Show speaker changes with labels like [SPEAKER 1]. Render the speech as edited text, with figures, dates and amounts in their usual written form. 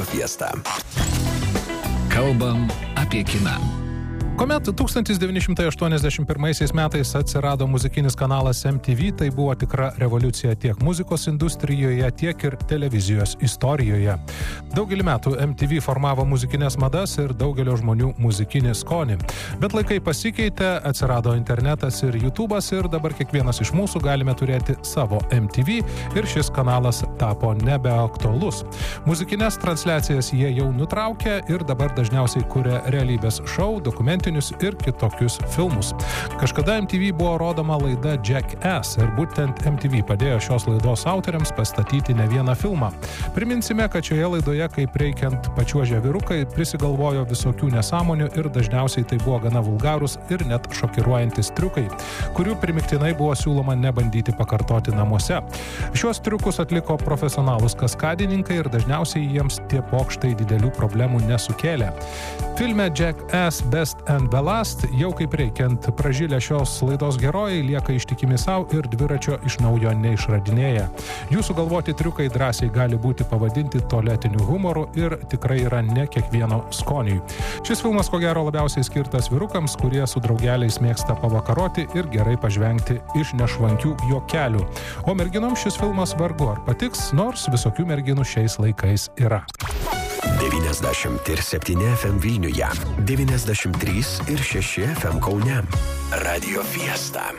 [SPEAKER 1] Fiesta.
[SPEAKER 2] Kalbam apie kiną.
[SPEAKER 3] Kuomet 1981 metais atsirado muzikinis kanalas MTV, tai buvo tikra revoliucija tiek muzikos industrijoje, tiek ir televizijos istorijoje. Daugelį metų MTV formavo muzikinės madas ir daugelio žmonių muzikinį skonį. Bet laikai pasikeitė, atsirado internetas ir YouTube'as ir dabar kiekvienas iš mūsų galime turėti savo MTV ir šis kanalas tapo nebeaktualus. Muzikinės transliacijas jie jau nutraukė ir dabar dažniausiai kuria realybės šou, dokumentinius ir kitokius filmus. Kažkada MTV buvo rodoma laida Jackass ir būtent MTV padėjo šios laidos autoriams pastatyti ne vieną filmą. Priminsime, kad šioje laidoje, kaip reikiant pačiuožę vyrukai, prisigalvojo visokių nesąmonių ir dažniausiai tai buvo gana vulgarūs ir net šokiruojantis triukai, kurių primiktinai buvo siūloma nebandyti pakartoti namuose. Šios triukus atliko profesionalūs kaskadininkai ir dažniausiai jiems tie pokštai didelių problemų nesukėlė. Filme Jackass Best and the Last jau kaip reikiant pražylę šios laidos herojai lieka ištikimi savo ir dviračio iš naujo neišradinėja. Jų sugalvoti triukai drąsiai gali būti pavadinti tualetiniu humoru ir tikrai yra ne kiekvieno skoniui. Šis filmas ko gero labiausiai skirtas vyrukams, kurie su draugeliais mėgsta pavakaroti ir gerai pažvengti iš nešvankių juokelių. O merginoms šis filmas vargu ar patiks, nors visokių merginų šiais laikais yra.
[SPEAKER 1] 97 FM Vilniuje, 93 ir 6 FM Kaune. Radio Fiesta.